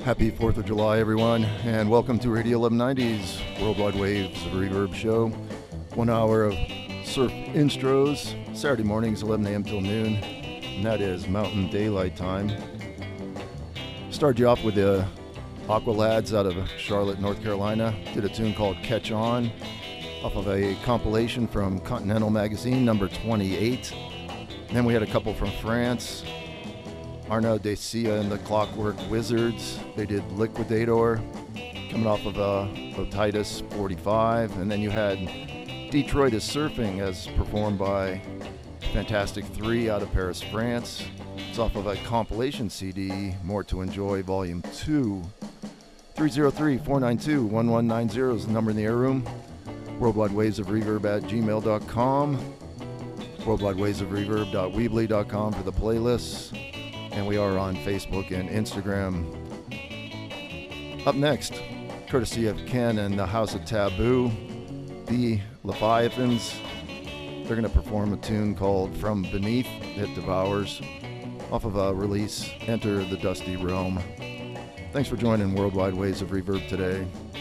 Happy 4th of July, everyone, and welcome to Radio 1190's Worldwide Waves of Reverb show. 1 hour of surf intros, Saturday mornings, 11 a.m. till noon, and that is Mountain Daylight Time. Started you off with the Aqua Lads out of Charlotte, North Carolina. Did a tune called Catch On, off of a compilation from Continental Magazine, number 28. And then we had a couple from France. Arnaud Decia and the Clockwork Wizards. They did Liquidator, coming off of Otitis 45. And then you had Detroit is Surfing, as performed by Fantastic 3 out of Paris, France. It's off of a compilation CD, More to Enjoy, Volume 2. 303-492-1190 is the number in the air room. Worldwide Waves of Reverb at gmail.com. worldwidewaysofreverb.weebly.com for the playlists. And we are on Facebook and Instagram. Up next, courtesy of Ken and the House of Taboo, the Leviathans. They're going to perform a tune called From Beneath It Devours, off of a release, Enter the Dusty Realm. Thanks for joining Worldwide Waves of Reverb today.